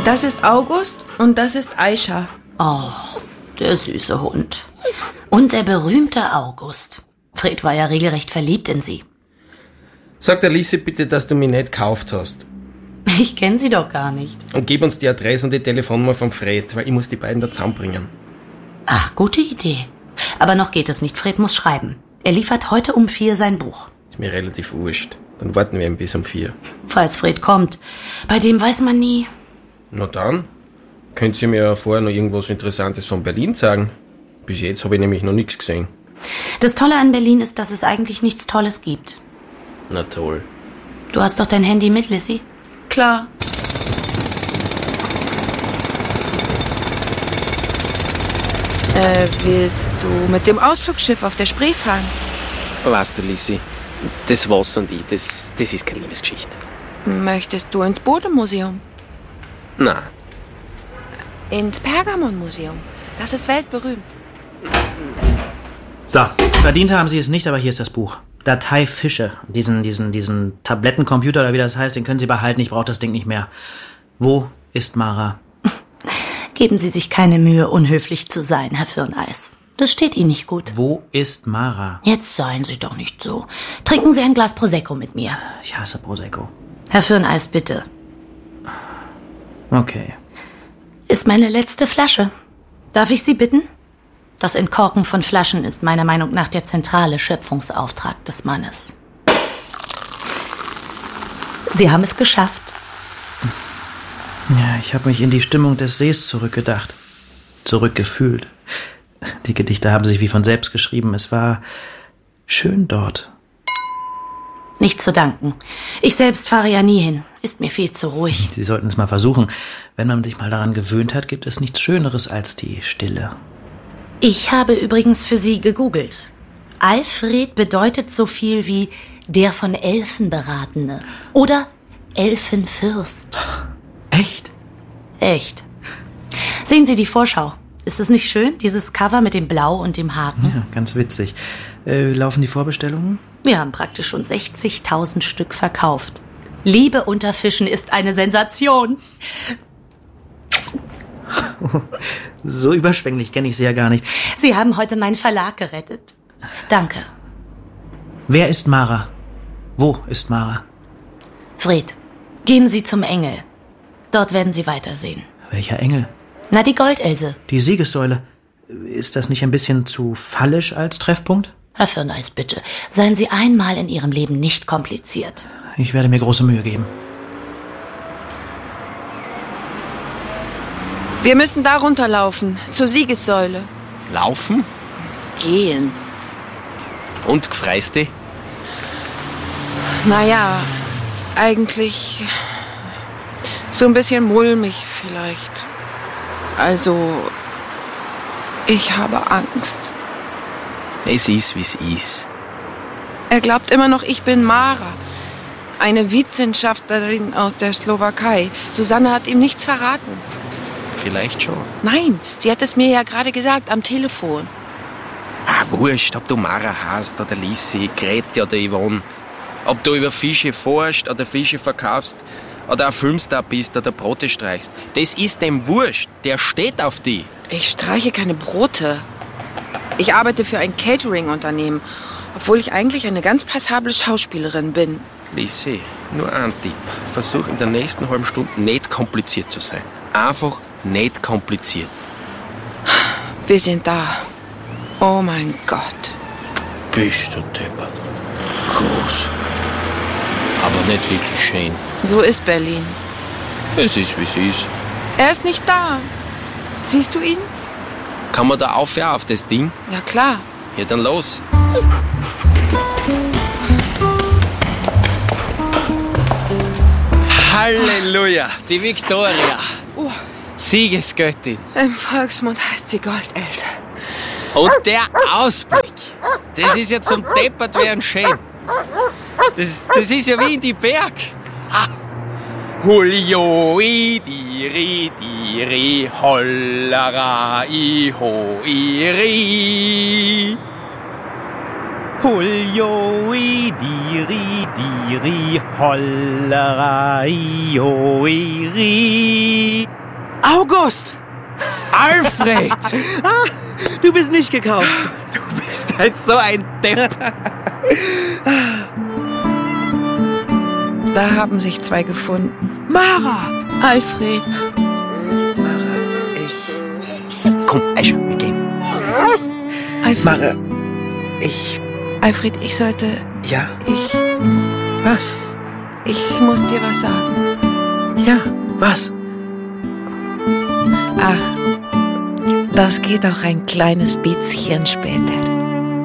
Das ist August und das ist Aisha. Oh, der süße Hund. Und der berühmte August. Fred war ja regelrecht verliebt in sie. Sag der Lise bitte, dass du mich nicht gekauft hast. Ich kenne sie doch gar nicht. Und gib uns die Adresse und die Telefonnummer von Fred, weil ich muss die beiden da zusammenbringen. Ach, gute Idee. Aber noch geht es nicht. Fred muss schreiben. Er liefert heute um 4 sein Buch. Ist mir relativ wurscht. Dann warten wir eben bis um 4. Falls Fred kommt. Bei dem weiß man nie. Na dann, könnt ihr mir ja vorher noch irgendwas Interessantes von Berlin sagen? Bis jetzt habe ich nämlich noch nichts gesehen. Das Tolle an Berlin ist, dass es eigentlich nichts Tolles gibt. Na toll. Du hast doch dein Handy mit, Lissy? Klar. Willst du mit dem Ausflugsschiff auf der Spree fahren? Weißt du, Lissy, das Wasser und ich, das ist keine Liebesgeschichte. Möchtest du ins Bodemuseum? Nein. Ins Pergamonmuseum. Das ist weltberühmt. So, verdient haben Sie es nicht, aber hier ist das Buch. Datei Fische. Diesen Tablettencomputer oder wie das heißt, den können Sie behalten. Ich brauche das Ding nicht mehr. Wo ist Mara? Geben Sie sich keine Mühe, unhöflich zu sein, Herr Firneis. Das steht Ihnen nicht gut. Wo ist Mara? Jetzt seien Sie doch nicht so. Trinken Sie ein Glas Prosecco mit mir. Ich hasse Prosecco. Herr Firneis, bitte. Okay. Ist meine letzte Flasche. Darf ich Sie bitten? Das Entkorken von Flaschen ist meiner Meinung nach der zentrale Schöpfungsauftrag des Mannes. Sie haben es geschafft. Ja, ich habe mich in die Stimmung des Sees zurückgedacht. Zurückgefühlt. Die Gedichte haben sich wie von selbst geschrieben. Es war schön dort. Nicht zu danken. Ich selbst fahre ja nie hin. Ist mir viel zu ruhig. Sie sollten es mal versuchen. Wenn man sich mal daran gewöhnt hat, gibt es nichts Schöneres als die Stille. Ich habe übrigens für Sie gegoogelt. Alfred bedeutet so viel wie der von Elfen beratene oder Elfenfürst. Echt? Echt. Sehen Sie die Vorschau. Ist es nicht schön, dieses Cover mit dem Blau und dem Haken? Ja, ganz witzig. Laufen die Vorbestellungen? Wir haben praktisch schon 60.000 Stück verkauft. Liebe unter Fischen ist eine Sensation. So überschwänglich kenne ich Sie ja gar nicht. Sie haben heute meinen Verlag gerettet. Danke. Wer ist Mara? Wo ist Mara? Fred, gehen Sie zum Engel. Dort werden Sie weitersehen. Welcher Engel? Na, die Goldelse. Die Siegessäule. Ist das nicht ein bisschen zu fallisch als Treffpunkt? Herr Firneis, bitte. Seien Sie einmal in Ihrem Leben nicht kompliziert. Ich werde mir große Mühe geben. Wir müssen da runterlaufen, zur Siegessäule. Laufen? Gehen. Und gefreist dich? Naja, eigentlich so ein bisschen mulmig vielleicht. Also, ich habe Angst. Es ist, wie es ist. Er glaubt immer noch, ich bin Mara. Eine Wissenschaftlerin aus der Slowakei. Susanne hat ihm nichts verraten. Vielleicht schon. Nein, sie hat es mir ja gerade gesagt, am Telefon. Ah, wurscht, ob du Mara hast oder Lissy, Grete oder Yvonne. Ob du über Fische forschst oder Fische verkaufst oder ein Filmstar bist oder Brote streichst. Das ist dem wurscht. Der steht auf die. Ich streiche keine Brote. Ich arbeite für ein Catering-Unternehmen, obwohl ich eigentlich eine ganz passable Schauspielerin bin. Lissy, nur ein Tipp. Versuch in der nächsten halben Stunde nicht kompliziert zu sein. Einfach nicht kompliziert. Wir sind da. Oh mein Gott. Bist du deppert. Groß. Aber nicht wirklich schön. So ist Berlin. Es ist, wie es ist. Er ist nicht da. Siehst du ihn? Kann man da aufhören auf das Ding? Ja, klar. Ja, dann los. Halleluja, die Victoria. Siegesgöttin. Im Volksmund heißt sie Goldelse. Und der Ausblick. Das ist ja zum Deppert werden schön. Das ist ja wie in die Berg. Ha. Hulio, idiri, diri, hollara, iho, iri. Hulio, diri, diri, hollera, io, iri. August! Alfred! Du bist nicht gekauft. Du bist halt so ein Depp. Da haben sich zwei gefunden. Mara! Alfred. Komm, Aisha, wir gehen. Alfred. Mara, Alfred, ich sollte... Ja? Was? Ich muss dir was sagen. Ja, was? Ach, das geht auch ein kleines bisschen später.